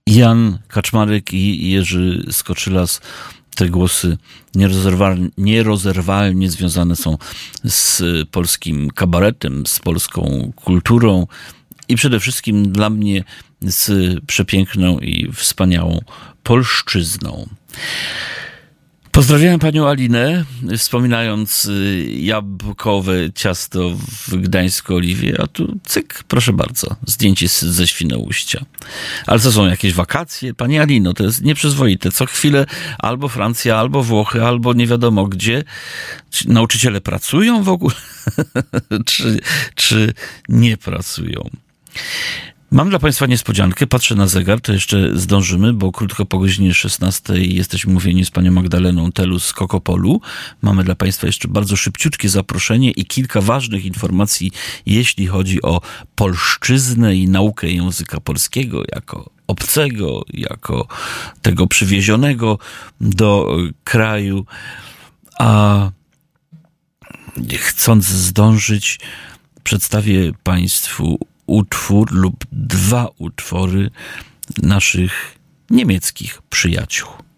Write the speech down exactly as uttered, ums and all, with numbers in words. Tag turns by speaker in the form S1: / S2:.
S1: Jan Kaczmarek i Jerzy Skoczylas. Te głosy nierozerwalnie, nierozerwalnie związane są z polskim kabaretem, z polską kulturą i przede wszystkim dla mnie z przepiękną i wspaniałą polszczyzną. Pozdrawiam panią Alinę, wspominając jabłkowe ciasto w Gdańsku-Oliwie, a tu cyk, proszę bardzo, zdjęcie ze Świnoujścia. Ale to są jakieś wakacje? Pani Alino, to jest nieprzyzwoite. Co chwilę albo Francja, albo Włochy, albo nie wiadomo gdzie. Czy nauczyciele pracują w ogóle? czy, czy nie pracują? Mam dla państwa niespodziankę, patrzę na zegar, to jeszcze zdążymy, bo krótko po godzinie szesnastej jesteśmy mówieni z panią Magdaleną Telus z Kokopolu. Mamy dla państwa jeszcze bardzo szybciutkie zaproszenie i kilka ważnych informacji, jeśli chodzi o polszczyznę i naukę języka polskiego jako obcego, jako tego przywiezionego do kraju. A chcąc zdążyć, przedstawię państwu utwór lub dwa utwory naszych niemieckich przyjaciół.